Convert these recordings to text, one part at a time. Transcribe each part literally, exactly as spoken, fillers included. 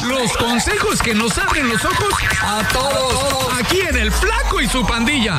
Los consejos que nos abren los ojos a todos. Aquí en El Flaco y su Pandilla.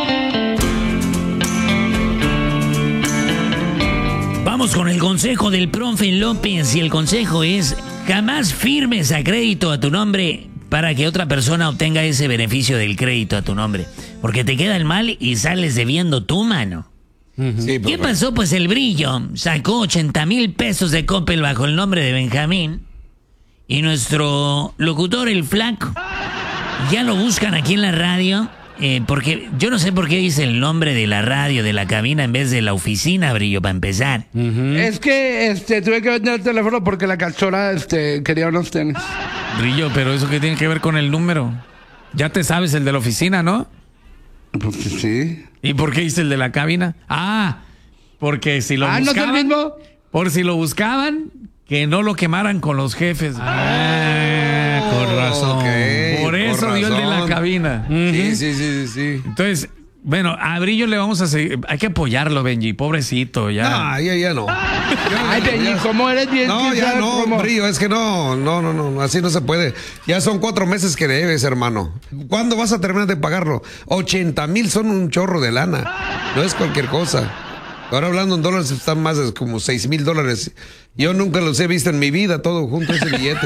Vamos con el consejo del profe López. Y el consejo es: jamás firmes a crédito a tu nombre para que otra persona obtenga ese beneficio del crédito a tu nombre. Porque te queda el mal y sales debiendo tu mano. Sí, ¿qué pasó? Pues el Brillo sacó ochenta mil pesos de Coppel bajo el nombre de Benjamín. Y nuestro locutor, el Flaco, ya lo buscan aquí en la radio. Eh, porque yo no sé por qué dice el nombre de la radio, de la cabina, en vez de la oficina, Brillo, para empezar. Uh-huh. Es que este, tuve que vender el teléfono porque la cachorra este, quería unos tenis. Brillo, pero ¿eso qué tiene que ver con el número? Ya te sabes el de la oficina, ¿no? Pues sí. ¿Y por qué dice el de la cabina? Ah, porque si lo ah, buscaban... ¿no es el mismo? Por si lo buscaban, que no lo quemaran con los jefes. Ah, oh, con razón. Okay, por eso con dio el de la razón. cabina. Sí, sí, sí, sí. Entonces, bueno, a Brillo le vamos a seguir. Hay que apoyarlo, Benji, pobrecito, ya. No, ya, ya no. Ya, Ay, Benji, ¿cómo eres bien? No, ya no, cómo? Brillo, es que no, no, no, no, así no se puede. Ya son cuatro meses que debes, hermano. ¿Cuándo vas a terminar de pagarlo? ochenta mil son un chorro de lana. No es cualquier cosa. Ahora hablando en dólares están más de como seis mil dólares. Yo nunca los he visto en mi vida, todo junto ese billete.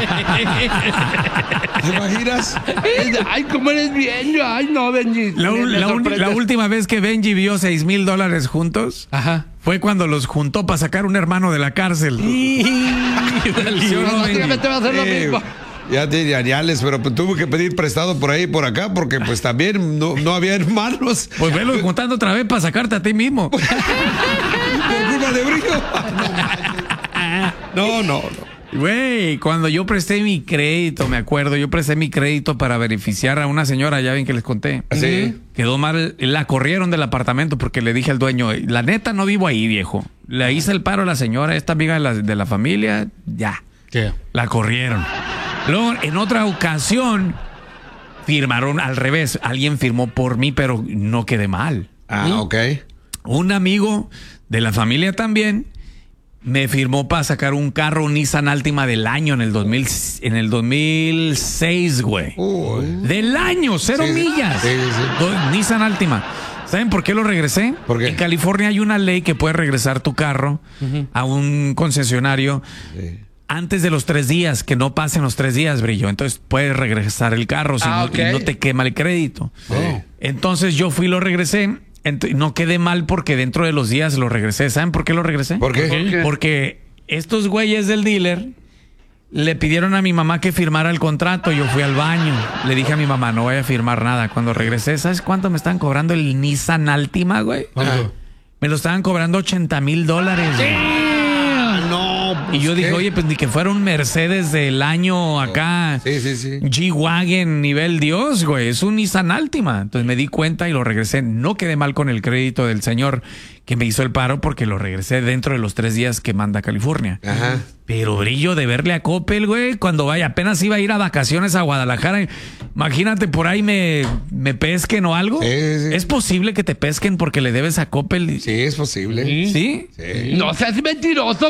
¿Te imaginas? Ay, ¿cómo eres bien? Ay, no, Benji. La, la, un, la última vez que Benji vio seis mil dólares juntos, ajá, fue cuando los juntó para sacar un hermano de la cárcel. Sí, va a hacer lo mismo. Ya tiene añales, pero pues, tuvo que pedir prestado por ahí y por acá, porque pues también no, no había hermanos. Pues velo juntando otra vez para sacarte a ti mismo. ¿Por culpa de Brillo? No, no, no. Güey, cuando yo presté mi crédito, me acuerdo, yo presté mi crédito para beneficiar a una señora, ya ven que les conté. ¿Sí? Quedó mal, la corrieron del apartamento porque le dije al dueño, la neta no vivo ahí, viejo. Le hice el paro a la señora, esta amiga de la, de la familia, ya. ¿Qué? La corrieron. Luego, en otra ocasión, firmaron al revés. Alguien firmó por mí, pero no quedé mal. Ah, ¿sí? Ok. Un amigo de la familia también me firmó para sacar un carro, un Nissan Altima del año en el dos mil, en el dos mil seis, güey. Uh, del año, cero sí, millas. Sí, sí, sí. Nissan Altima. ¿Saben por qué lo regresé? ¿Por qué? En California hay una ley que puede regresar tu carro uh-huh. a un concesionario. Sí. Antes de los tres días, que no pasen los tres días, Brillo. Entonces puedes regresar el carro si ah, no, okay. no te quema el crédito. Oh. Entonces yo fui y lo regresé. No quedé mal porque dentro de los días lo regresé. ¿Saben por qué lo regresé? ¿Por qué? ¿Por qué? Porque estos güeyes del dealer le pidieron a mi mamá que firmara el contrato. Yo fui al baño. Le dije a mi mamá, no voy a firmar nada. Cuando regresé, ¿sabes cuánto me estaban cobrando el Nissan Altima, güey? Ah. Me lo estaban cobrando ochenta mil dólares. Sí. No, pues y yo ¿qué? dije, oye, pues ni que fuera un Mercedes del año acá. Sí, sí, sí. G-Wagon nivel Dios, güey. Es un Nissan Altima. Entonces me di cuenta y lo regresé. No quedé mal con el crédito del señor que me hizo el paro porque lo regresé dentro de los tres días que manda California. Ajá. Pero Brillo, de verle a Coppel, güey, cuando vaya, apenas iba a ir a vacaciones a Guadalajara. Imagínate, por ahí me, me pesquen o algo. Sí, sí. ¿Es posible que te pesquen porque le debes a Coppel? Sí, es posible. ¿Sí? Sí. No seas mentiroso.